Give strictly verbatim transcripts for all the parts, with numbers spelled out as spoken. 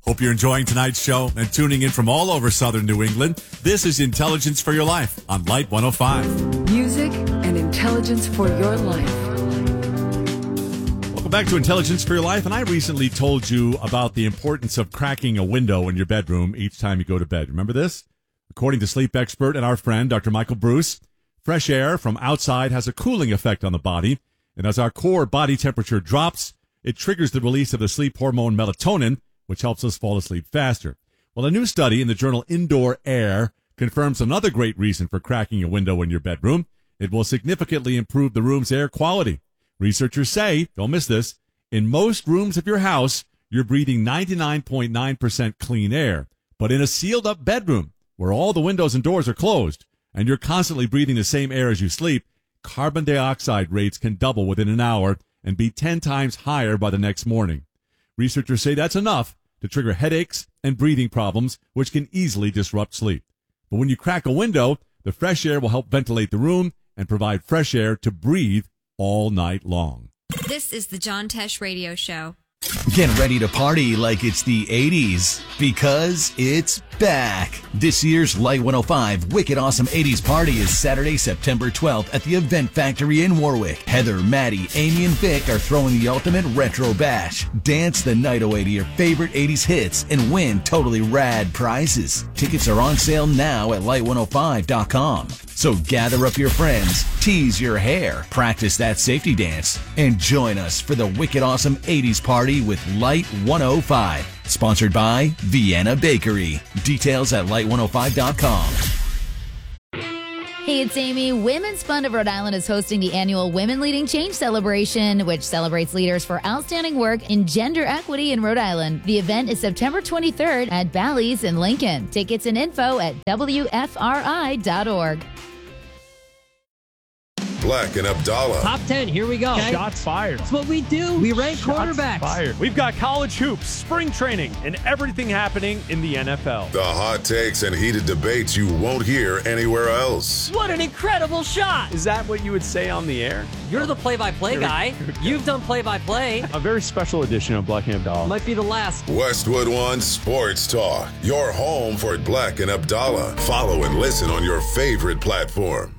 Hope you're enjoying tonight's show and tuning in from all over southern New England. This is Intelligence for Your Life on Light one oh five. Music and intelligence for your life. Welcome back to Intelligence for Your Life. And I recently told you about the importance of cracking a window in your bedroom each time you go to bed. Remember this? According to sleep expert and our friend, Doctor Michael Bruce, fresh air from outside has a cooling effect on the body. And as our core body temperature drops, it triggers the release of the sleep hormone melatonin, which helps us fall asleep faster. Well, a new study in the journal Indoor Air confirms another great reason for cracking a window in your bedroom. It will significantly improve the room's air quality. Researchers say, don't miss this, in most rooms of your house, you're breathing ninety-nine point nine percent clean air. But in a sealed-up bedroom, where all the windows and doors are closed, and you're constantly breathing the same air as you sleep, carbon dioxide rates can double within an hour and be ten times higher by the next morning. Researchers say that's enough to trigger headaches and breathing problems, which can easily disrupt sleep. But when you crack a window, the fresh air will help ventilate the room and provide fresh air to breathe all night long. This is the John Tesh Radio Show. Get ready to party like it's the eighties, because it's back. This year's Light one oh five Wicked Awesome eighties Party is Saturday, September twelfth at the Event Factory in Warwick. Heather, Maddie, Amy, and Vic are throwing the ultimate retro bash. Dance the night away to your favorite eighties hits and win totally rad prizes. Tickets are on sale now at light one oh five dot com. So gather up your friends, tease your hair, practice that safety dance, and join us for the Wicked Awesome eighties Party with Light one oh five. Sponsored by Vienna Bakery. Details at light one oh five dot com. Hey, it's Amy. Women's Fund of Rhode Island is hosting the annual Women Leading Change celebration, which celebrates leaders for outstanding work in gender equity in Rhode Island. The event is September twenty-third at Bally's in Lincoln. Tickets and info at W F R I dot org. Black and Abdallah. Top ten, here we go. Okay. Shots fired. That's what we do. We rank Shots quarterbacks. Fired. We've got college hoops, spring training, and everything happening in the N F L. The hot takes and heated debates you won't hear anywhere else. What an incredible shot. Is that what you would say on the air? You're the play-by-play guy. You've done play-by-play. A very special edition of Black and Abdallah. Might be the last. Westwood One Sports Talk. Your home for Black and Abdallah. Follow and listen on your favorite platform.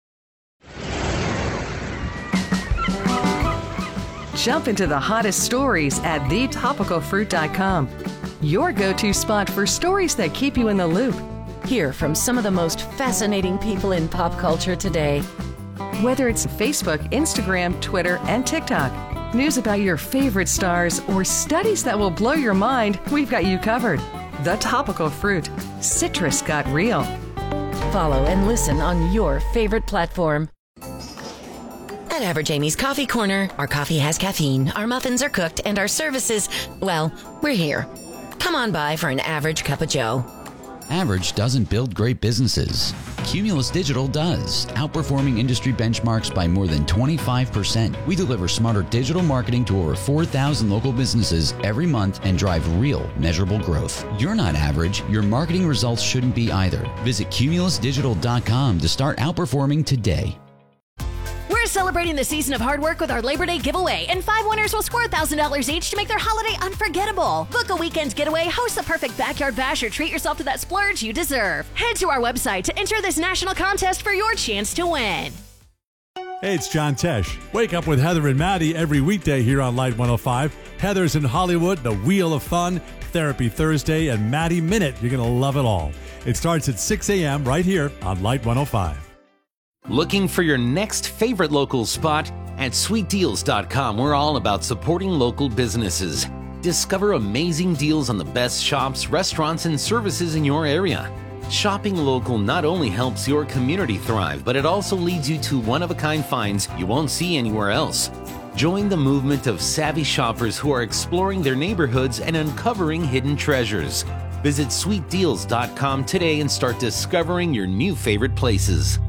Jump into the hottest stories at the topical fruit dot com. Your go-to spot for stories that keep you in the loop. Hear from some of the most fascinating people in pop culture today. Whether it's Facebook, Instagram, Twitter, and TikTok, news about your favorite stars, or studies that will blow your mind, we've got you covered. The Topical Fruit. Citrus got real. Follow and listen on your favorite platform. At Average Amy's Coffee Corner, our coffee has caffeine, our muffins are cooked, and our services, well, we're here. Come on by for an average cup of joe. Average doesn't build great businesses. Cumulus Digital does, outperforming industry benchmarks by more than twenty-five percent. We deliver smarter digital marketing to over four thousand local businesses every month and drive real, measurable growth. You're not average. Your marketing results shouldn't be either. Visit cumulus digital dot com to start outperforming today. We're celebrating the season of hard work with our Labor Day giveaway, and five winners will score one thousand dollars each to make their holiday unforgettable. Book a weekend getaway, host the perfect backyard bash, or treat yourself to that splurge you deserve. Head to our website to enter this national contest for your chance to win. Hey, it's John Tesh. Wake up with Heather and Maddie every weekday here on Light one oh five. Heather's in Hollywood, The Wheel of Fun, Therapy Thursday, and Maddie Minute. You're going to love it all. It starts at six a.m. right here on Light one oh five. Looking for your next favorite local spot? At sweet deals dot com, we're all about supporting local businesses. Discover amazing deals on the best shops, restaurants, and services in your area. Shopping local not only helps your community thrive, but it also leads you to one-of-a-kind finds you won't see anywhere else. Join the movement of savvy shoppers who are exploring their neighborhoods and uncovering hidden treasures. Visit sweet deals dot com today and start discovering your new favorite places.